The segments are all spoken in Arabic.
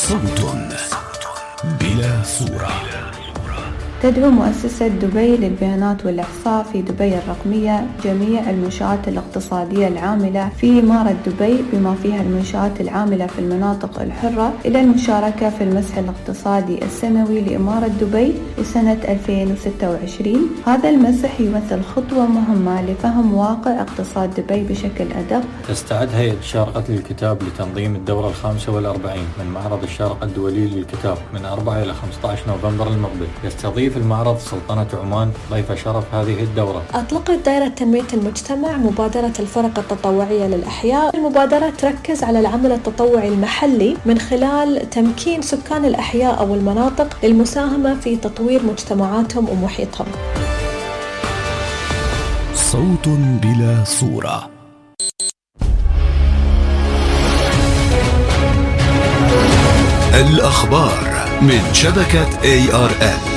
صوت بلا صورة. تدعو مؤسسة دبي للبيانات والإحصاء في دبي الرقمية جميع المنشآت الاقتصادية العاملة في إمارة دبي بما فيها المنشآت العاملة في المناطق الحرة إلى المشاركة في المسح الاقتصادي السنوي لإمارة دبي لسنة 2026. هذا المسح يمثل خطوة مهمة لفهم واقع اقتصاد دبي بشكل أدق. تستعد هيئة الشارقة للكتاب لتنظيم الدورة 45 من معرض الشارقة الدولي للكتاب من 4 إلى 15 نوفمبر المقبل. يستضيف المعرض سلطنة عمان ضيف شرف هذه الدورة. أطلقت دائرة تنمية المجتمع مبادرة الفرق التطوعية للأحياء. المبادرة تركز على العمل التطوعي المحلي من خلال تمكين سكان الأحياء أو المناطق للمساهمة في تطوير مجتمعاتهم ومحيطهم. صوت بلا صورة. الأخبار من شبكة ARN.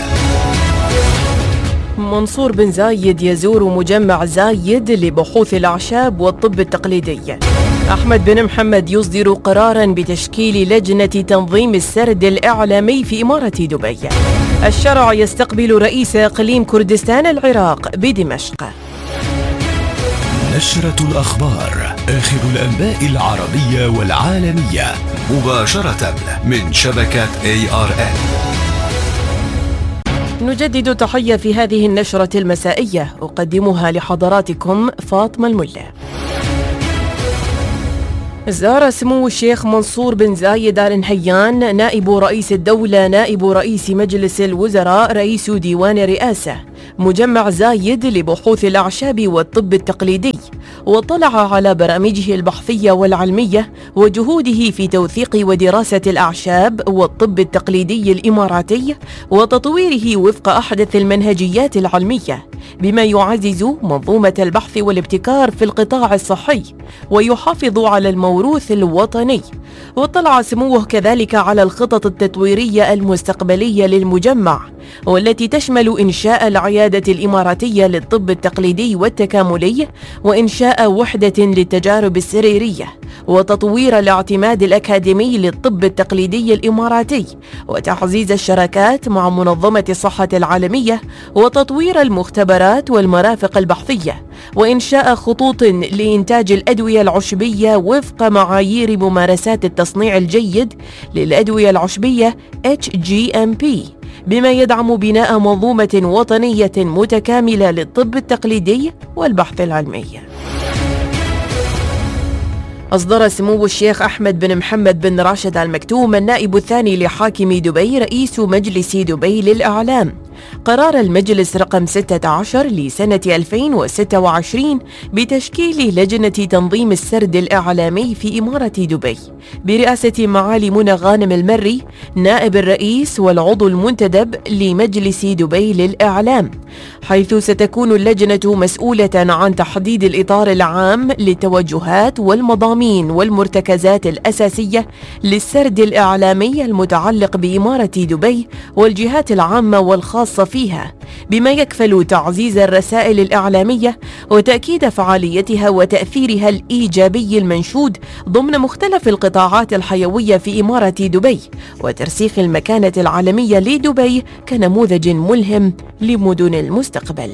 منصور بن زايد يزور مجمع زايد لبحوث الأعشاب والطب التقليدي. أحمد بن محمد يصدر قراراً بتشكيل لجنة تنظيم السرد الإعلامي في إمارة دبي. الشرع يستقبل رئيس إقليم كردستان العراق بدمشق. نشرة الأخبار، آخر الأنباء العربية والعالمية مباشرة من شبكة ARN. نجدد تحية في هذه النشرة المسائية، أقدمها لحضراتكم فاطمة الملا. زار سمو الشيخ منصور بن زايد آل نهيان نائب رئيس الدولة نائب رئيس مجلس الوزراء رئيس ديوان الرئاسة مجمع زايد لبحوث الأعشاب والطب التقليدي، واطلع على برامجه البحثية والعلمية وجهوده في توثيق ودراسة الأعشاب والطب التقليدي الإماراتي وتطويره وفق أحدث المنهجيات العلمية، بما يعزز منظومة البحث والابتكار في القطاع الصحي ويحافظ على الموروث الوطني. واطلع سموه كذلك على الخطط التطويرية المستقبلية للمجمع، والتي تشمل إنشاء العيادة الإماراتية للطب التقليدي والتكاملي، وإنشاء وحدة للتجارب السريرية، وتطوير الاعتماد الأكاديمي للطب التقليدي الإماراتي، وتعزيز الشراكات مع منظمة الصحة العالمية، وتطوير المختبرات والمرافق البحثية، وإنشاء خطوط لإنتاج الأدوية العشبية وفق معايير ممارسات التصنيع الجيد للأدوية العشبية HGMP، بما يدعم بناء منظومة وطنية متكاملة للطب التقليدي والبحث العلمي. أصدر سمو الشيخ أحمد بن محمد بن راشد آل مكتوم النائب الثاني لحاكم دبي رئيس مجلس دبي للإعلام قرار المجلس رقم 16 لسنة 2026 بتشكيل لجنة تنظيم السرد الإعلامي في إمارة دبي برئاسة معالي منى غانم المري نائب الرئيس والعضو المنتدب لمجلس دبي للإعلام، حيث ستكون اللجنة مسؤولة عن تحديد الإطار العام للتوجهات والمضامين والمرتكزات الأساسية للسرد الإعلامي المتعلق بإمارة دبي والجهات العامة والخاصة فيها، بما يكفل تعزيز الرسائل الإعلامية وتأكيد فعاليتها وتأثيرها الإيجابي المنشود ضمن مختلف القطاعات الحيوية في إمارة دبي، وترسيخ المكانة العالمية لدبي كنموذج ملهم لمدن المستقبل.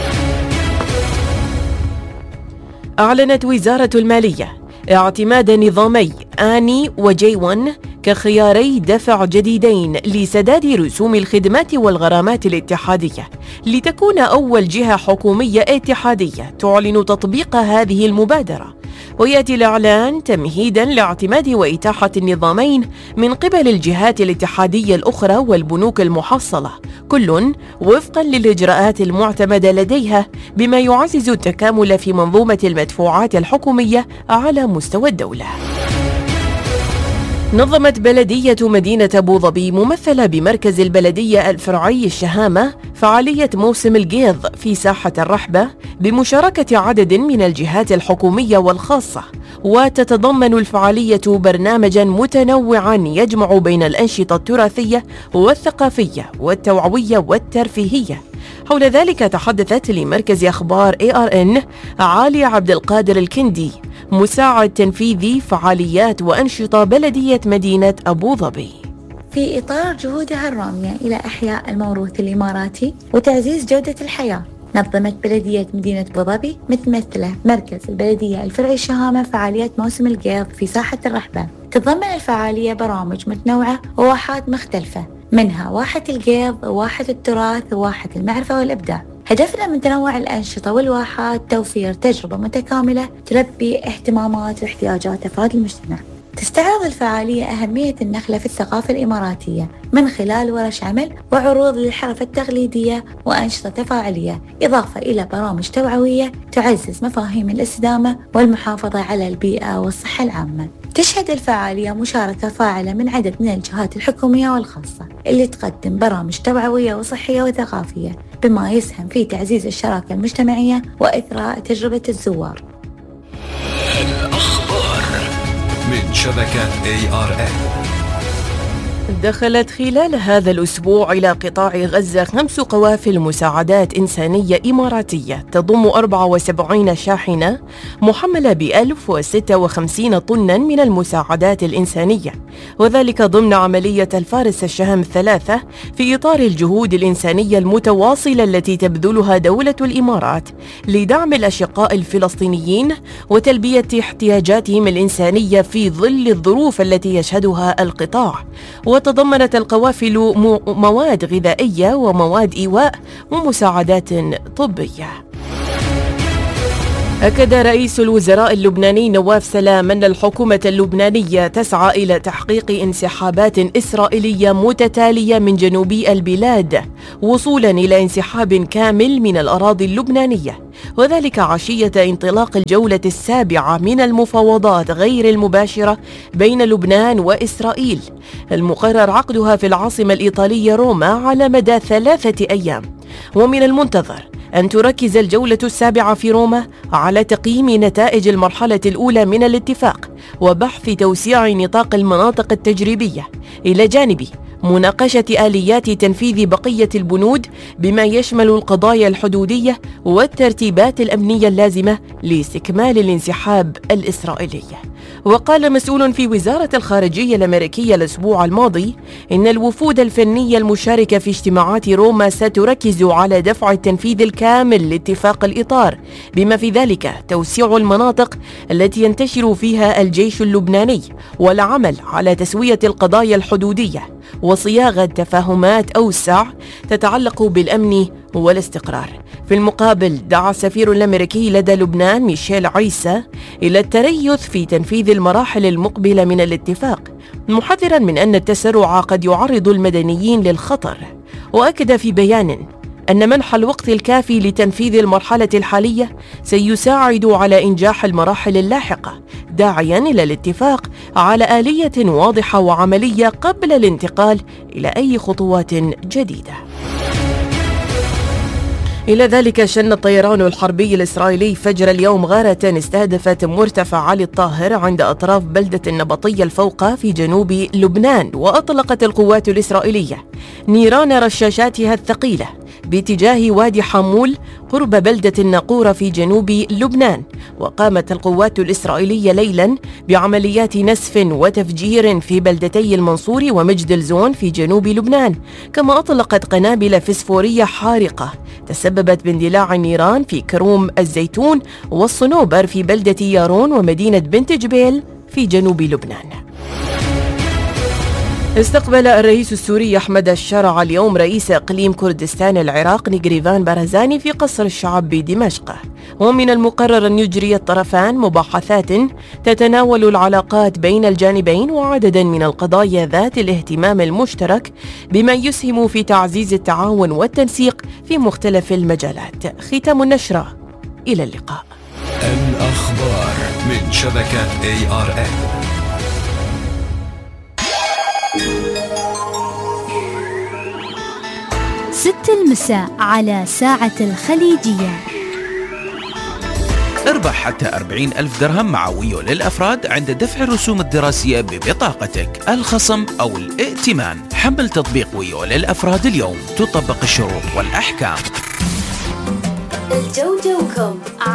أعلنت وزارة المالية اعتماد نظامي آني وجي 1 كخياري دفع جديدين لسداد رسوم الخدمات والغرامات الاتحادية، لتكون أول جهة حكومية اتحادية تعلن تطبيق هذه المبادرة. ويأتي الإعلان تمهيداً لاعتماد وإتاحة النظامين من قبل الجهات الاتحادية الأخرى والبنوك المحصلة، كل وفقاً للإجراءات المعتمدة لديها، بما يعزز التكامل في منظومة المدفوعات الحكومية على مستوى الدولة. نظمت بلدية مدينة أبوظبي ممثلة بمركز البلدية الفرعي الشهامة فعالية موسم القيض في ساحة الرحبة بمشاركة عدد من الجهات الحكومية والخاصة، وتتضمن الفعالية برنامجا متنوعا يجمع بين الأنشطة التراثية والثقافية والتوعوية والترفيهية. حول ذلك تحدثت لمركز أخبار ARN عالي عبد القادر الكندي مساعد تنفيذي فعاليات وأنشطة بلدية مدينة أبوظبي. في إطار جهودها الرامية إلى إحياء الموروث الإماراتي وتعزيز جودة الحياة، نظمت بلدية مدينة أبوظبي متمثلة مركز البلدية الفرعي الشهامة فعاليات موسم القيض في ساحة الرحبة. تتضمن الفعالية برامج متنوعة وواحات مختلفة، منها واحة القيض وواحة التراث وواحة المعرفة والإبداع. هدفنا من تنوع الأنشطة والواحات توفير تجربة متكاملة تلبي اهتمامات واحتياجات أفراد المجتمع. تستعرض الفعالية أهمية النخلة في الثقافة الإماراتية من خلال ورش عمل وعروض للحرف التقليدية وأنشطة تفاعلية، إضافة إلى برامج توعوية تعزز مفاهيم الاستدامة والمحافظة على البيئة والصحة العامة. تشهد الفعالية مشاركة فاعلة من عدد من الجهات الحكومية والخاصة اللي تقدم برامج توعوية وصحية وثقافية، بما يسهم في تعزيز الشراكة المجتمعية وإثراء تجربة الزوار. الأخبار من شبكة ARN. دخلت خلال هذا الأسبوع إلى قطاع غزة 5 قوافل مساعدات إنسانية إماراتية تضم 74 شاحنة محملة ب1056 طناً من المساعدات الإنسانية، وذلك ضمن عملية الفارس الشهم 3 في إطار الجهود الإنسانية المتواصلة التي تبذلها دولة الإمارات لدعم الأشقاء الفلسطينيين وتلبية احتياجاتهم الإنسانية في ظل الظروف التي يشهدها القطاع. وتضمنت القوافل مواد غذائية ومواد إيواء ومساعدات طبية. أكد رئيس الوزراء اللبناني نواف سلام أن الحكومة اللبنانية تسعى إلى تحقيق انسحابات إسرائيلية متتالية من جنوبي البلاد وصولا إلى انسحاب كامل من الأراضي اللبنانية، وذلك عشية انطلاق الجولة السابعة من المفاوضات غير المباشرة بين لبنان وإسرائيل المقرر عقدها في العاصمة الإيطالية روما على مدى 3 أيام. ومن المنتظر أن تركز الجولة السابعة في روما على تقييم نتائج المرحلة الأولى من الاتفاق وبحث توسيع نطاق المناطق التجريبية، إلى جانب مناقشة آليات تنفيذ بقية البنود بما يشمل القضايا الحدودية والترتيبات الأمنية اللازمة لاستكمال الانسحاب الإسرائيلي. وقال مسؤول في وزارة الخارجية الأمريكية الأسبوع الماضي إن الوفود الفنية المشاركة في اجتماعات روما ستركز على دفع التنفيذ الكامل لاتفاق الإطار، بما في ذلك توسيع المناطق التي ينتشر فيها الجيش اللبناني والعمل على تسوية القضايا الحدودية وصياغة تفاهمات أوسع تتعلق بالأمن والاستقرار. في المقابل دعا السفير الأمريكي لدى لبنان ميشيل عيسى إلى التريث في تنفيذ المراحل المقبلة من الاتفاق، محذرا من أن التسرع قد يعرض المدنيين للخطر. وأكد في بيان أن منح الوقت الكافي لتنفيذ المرحلة الحالية سيساعد على إنجاح المراحل اللاحقة، داعيا إلى الاتفاق على آلية واضحة وعملية قبل الانتقال إلى أي خطوات جديدة. إلى ذلك شن الطيران الحربي الإسرائيلي فجر اليوم غارة استهدفت مرتفع علي الطاهر عند أطراف بلدة النبطية الفوقة في جنوب لبنان، وأطلقت القوات الإسرائيلية نيران رشاشاتها الثقيلة باتجاه وادي حمول قرب بلدة الناقورة في جنوب لبنان. وقامت القوات الإسرائيلية ليلا بعمليات نسف وتفجير في بلدتي المنصور ومجد الزون في جنوب لبنان، كما أطلقت قنابل فسفورية حارقة تسببت باندلاع النيران في كروم الزيتون والصنوبر في بلدة يارون ومدينة بنت جبيل في جنوب لبنان. استقبل الرئيس السوري أحمد الشرع اليوم رئيس إقليم كردستان العراق نيغريفان بارزاني في قصر الشعب بدمشق، ومن المقرر أن يجري الطرفان مباحثات تتناول العلاقات بين الجانبين وعددا من القضايا ذات الاهتمام المشترك بما يسهم في تعزيز التعاون والتنسيق في مختلف المجالات. ختام النشرة، إلى اللقاء. الأخبار من شبكة ARN. 6 المساء على ساعة الخليجية. اربح حتى 40,000 درهم مع ويو للأفراد عند دفع الرسوم الدراسية ببطاقتك، الخصم أو الائتمان. حمل تطبيق ويو للأفراد اليوم، تطبق الشروط والأحكام. الجوجوكم